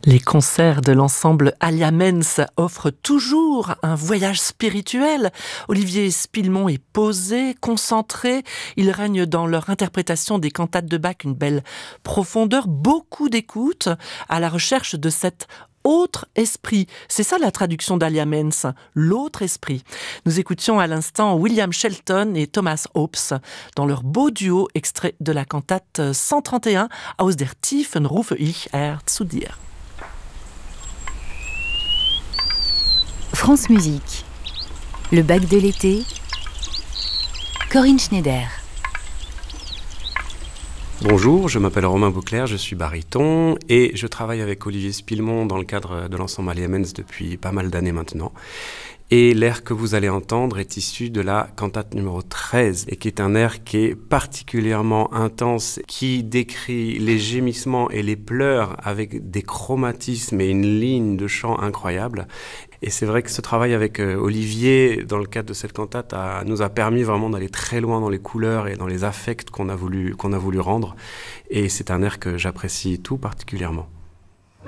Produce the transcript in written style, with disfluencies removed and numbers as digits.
Les concerts de l'ensemble Aliamens offrent toujours un voyage spirituel. Olivier Spillemont est posé, concentré. Il règne dans leur interprétation des cantates de Bach une belle profondeur, beaucoup d'écoute à la recherche de cet autre esprit. C'est ça la traduction d'Aliamens, l'autre esprit. Nous écoutions à l'instant William Shelton et Thomas Hobbes dans leur beau duo extrait de la cantate 131 Aus der Tiefen rufe ich Herr zu dir. France Musique, le Bach de l'été, Corinne Schneider. Bonjour, je m'appelle Romain Beauclerc, je suis baryton et je travaille avec Olivier Spillemont dans le cadre de l'ensemble Aliamens depuis pas mal d'années maintenant. Et l'air que vous allez entendre est issu de la cantate numéro 13 et qui est un air qui est particulièrement intense, qui décrit les gémissements et les pleurs avec des chromatismes et une ligne de chant incroyable. Et c'est vrai que ce travail avec Olivier, dans le cadre de cette cantate, nous a permis vraiment d'aller très loin dans les couleurs et dans les affects qu'on a voulu rendre. Et c'est un air que j'apprécie tout particulièrement.